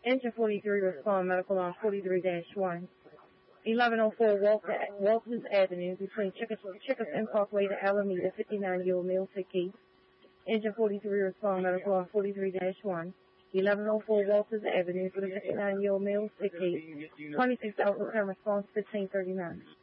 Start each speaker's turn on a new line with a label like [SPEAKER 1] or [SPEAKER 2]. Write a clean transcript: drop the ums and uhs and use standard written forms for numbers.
[SPEAKER 1] Engine 43 respond medical on 43-1. 1104 Walters Avenue between Chickasaw Parkway to Alameda, 59-year-old male sick case. Engine 43 respond medical on 43-1. 1104 Walters Avenue for the 59-year-old male sick case. 26 out return response 1539.